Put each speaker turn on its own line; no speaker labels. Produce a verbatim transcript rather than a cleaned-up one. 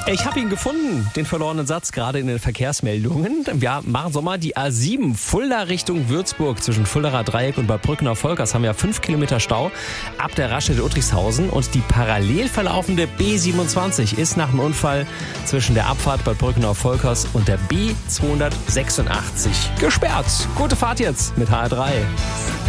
Ich habe ihn gefunden, den verlorenen Satz, gerade in den Verkehrsmeldungen. Ja, machen Sommer die A sieben, Fulda Richtung Würzburg. Zwischen Fuldaer Dreieck und Bad Brückenau-Volkers haben ja fünf Kilometer Stau ab der Raststätte Uttrichshausen. Und die parallel verlaufende B siebenundzwanzig ist nach dem Unfall zwischen der Abfahrt Bad Brückenau-Volkers und der B zweihundertsechsundachtzig gesperrt. Gute Fahrt jetzt mit H R drei.